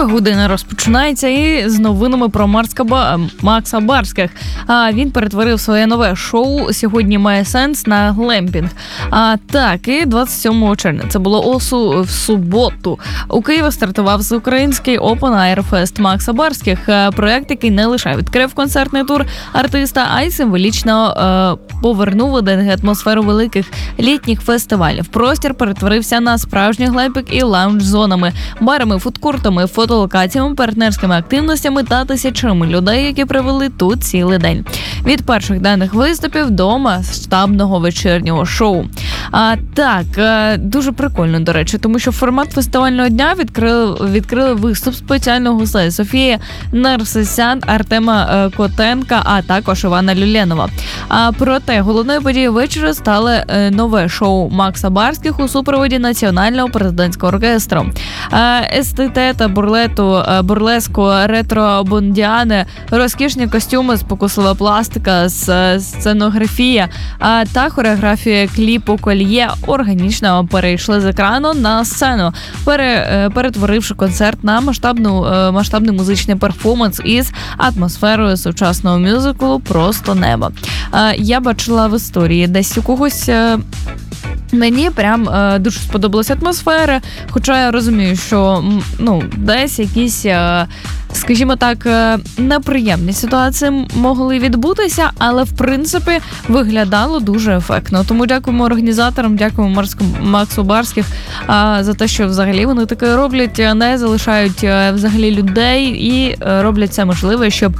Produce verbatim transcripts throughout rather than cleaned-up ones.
Друга година розпочинається і з новинами про Марска Ба... Макса Барських. А він перетворив своє нове шоу «Сьогодні має сенс» на глемпінг. А так, і двадцять сьомого червня, це було осу в суботу, у Києві стартував всеукраїнський Open Air Fest Макса Барських. Проект, який не лише відкрив концертний тур артиста, а й символічно е, повернув у ДНГ атмосферу великих літніх фестивалів. Простір перетворився на справжній глемпінг і лаунж-зонами, барами, фудкортами, фотолокаціями, партнерськими активностями та тисячами людей, які провели тут цілий день. Від перших денних виступів до масштабного вечірнього шоу. А так, дуже прикольно, до речі, тому що формат фестивального дня відкрили, відкрили виступ спеціального гостей Софії Нарсисян, Артема Котенка, а також Івана Люленова. А проте головною подією вечора стало нове шоу Макса Барських у супроводі Національного президентського оркестру. Естетета, бурлету, бурлеску, ретро-бондіани, розкішні костюми, спокуслива пластика, сценографія та хореографія кліпу «Кольє» органічно перейшли з екрану на сцену, пере, перетворивши концерт на масштабну, масштабний музичний перформанс із атмосферою сучасного мюзиклу «Просто небо». Я бачила в історії десь у когось. Мені прям е, дуже сподобалася атмосфера, хоча я розумію, що ну, десь якісь, е, скажімо так, е, неприємні ситуації могли відбутися, але в принципі виглядало дуже ефектно. Тому дякуємо організаторам, дякуємо Марску, Максу Барських е, за те, що взагалі вони таке роблять, не залишають е, взагалі людей і е, роблять все можливе, щоб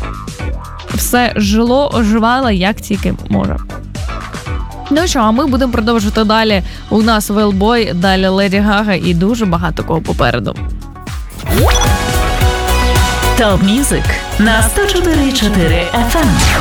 все жило, оживало, як тільки може. Ну що, а ми будемо продовжувати далі. У нас Велбой, далі Леді Гага і дуже багато кого попереду. Топ Мюзик на сто чотири і чотири еф ем.